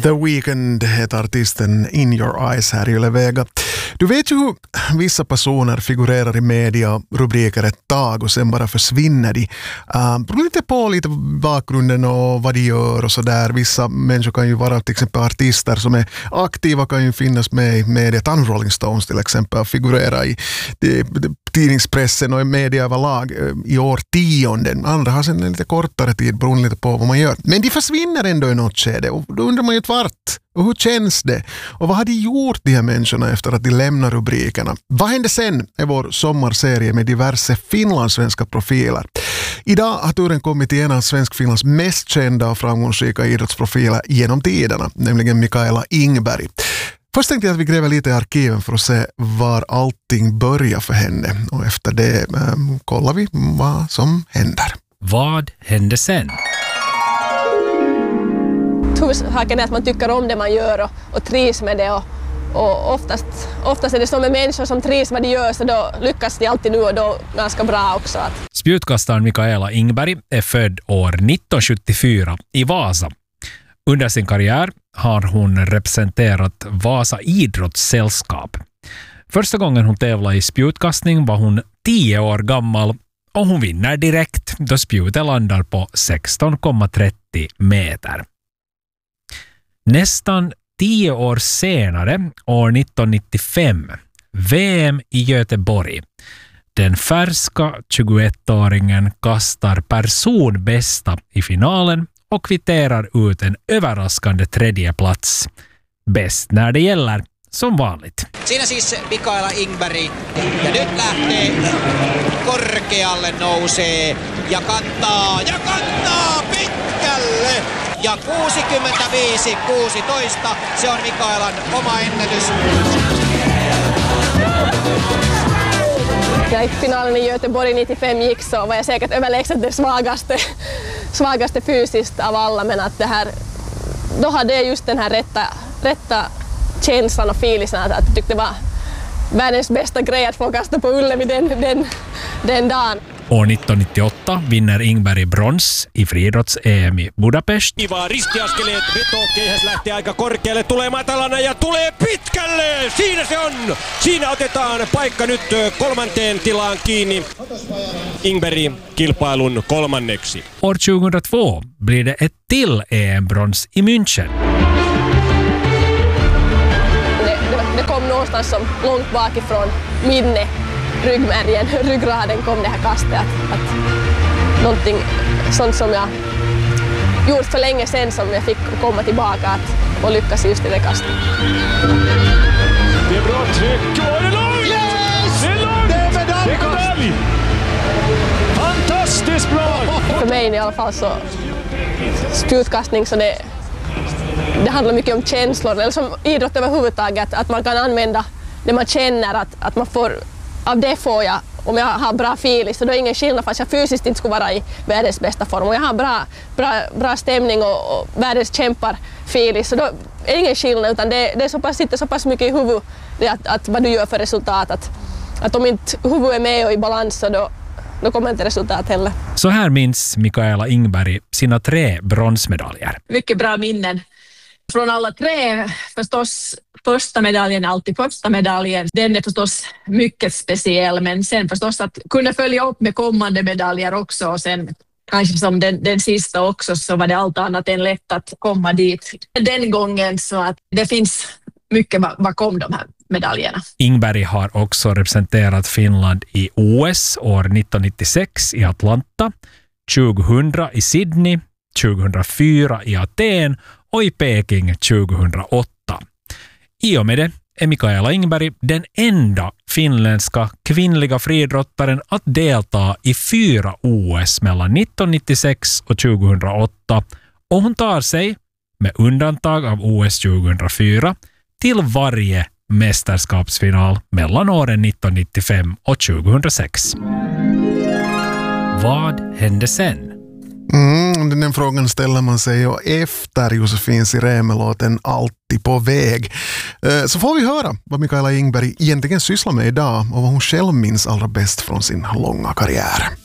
The Weeknd heter artisten In Your Eyes här i Yle Vega. Du vet ju hur vissa personer figurerar i media rubriker ett tag och sen bara försvinner de. Beror lite på lite bakgrunden och vad de gör och sådär. Vissa människor kan ju vara till exempel artister som är aktiva, kan ju finnas med i media. Rolling Stones till exempel figurerar i tidningspressen och i media överlag i årtionden. Andra har sen en lite kortare tid beroende lite på vad man gör. Men de försvinner ändå i något skede och då undrar man ju vart. Och hur känns det? Och vad har de gjort, de här människorna, efter att de lämnar rubrikerna? Vad hände sen är vår sommarserie med diverse finlandssvenska profiler. Idag har turen kommit till en av Svensk-Finlands mest kända och framgångsrika idrottsprofiler genom tiderna, nämligen Mikaela Ingberg. Först tänkte jag att vi gräver lite i arkiven för att se var allting börjar för henne. Och efter det kollar vi vad som händer. Vad hände sen? Huvudsaken är att man tycker om det man gör och trivs med det. Och oftast är det så med människor som trivs med det de gör, så då lyckas de alltid nu och då ganska bra också. Spjutkastaren Mikaela Ingberg är född år 1974 i Vasa. Under sin karriär har hon representerat Vasa idrottssällskap. Första gången hon tävlade i spjutkastning var hon 10 år gammal och hon vinner direkt då spjutet landar på 16,30 meter. Nästan 10 år senare, år 1995, VM i Göteborg. Den färska 21-åringen kastar personbästa i finalen och kvitterar ut en överraskande 3:e plats. Bäst när det gäller, som vanligt. Siinä siis Mikaela Ingberg. Ja nyt lähtee korkealle, nousee ja kantaa pitkälle. Ja 65-16, se on Mikaelan oma ennätys. Ja i finalen i Göteborg 95 gick så var jag säkert överlägset det svagaste fysiskt av alla, men att det här, då hade jag just den här rätta känslan och feelingen att jag tyckte det var världens bästa grej att få kasta på Ullevi den dagen. År 1998 vinner Ingberg brons i friidrotts-EM i Budapest. Kivaa ristiaskeleet, vetokeihäs lähtee aika korkealle, tulee matalana ja tulee pitkälle! Siinä se on! Siinä otetaan paikka nyt 3. tilaan kiinni. Ingberg kilpailun 3. År 2002 blir det ett till EM-brons i München. Det kom någonstans som långt bakifrån minne. Ryggraden kom det här kastet, att någonting sånt som jag gjort för länge sedan som jag fick komma tillbaka och lyckas just i det kastet. Det är bra tryck, och det är långt! Yes! Det är långt! Det är medalj! Fantastiskt bra! För mig i alla fall så spjutkastning, så det handlar mycket om känslor, eller som idrott överhuvudtaget, att man kan använda det man känner, att man får. Av det får jag, om jag har bra feeling, så då är ingen skillnad fast jag fysiskt inte skulle vara i världens bästa form. Om jag har bra stämning och världens kämpar feeling, så då är det ingen skillnad, utan det är sitter så pass mycket i huvudet att vad du gör för resultat. Att om inte huvudet är med och i balans, så då kommer inte resultat heller. Så här minns Mikaela Ingberg sina 3 bronsmedaljer. Mycket bra minnen från alla 3. Förstås första medaljen, alltid första medaljen. Den är förstås mycket speciell, men sen förstås att kunna följa upp med kommande medaljer också, och sen kanske som den sista också, så var det allt annat än lätt att komma dit den gången, så att det finns mycket bakom de här medaljerna. Ingberg har också representerat Finland i OS år 1996 i Atlanta, 2000 i Sydney, 2004 i Aten och i Peking 2008. I och med det är Mikaela Ingberg den enda finländska kvinnliga friidrottaren att delta i 4 OS mellan 1996 och 2008, och hon tar sig, med undantag av OS 2004, till varje mästerskapsfinal mellan åren 1995 och 2006. Vad hände sen? Den frågan ställer man sig och efter Josefin Sireme-låten Alltid på väg. Så får vi höra vad Mikaela Ingberg egentligen sysslar med idag och vad hon själv minns allra bäst från sin långa karriär.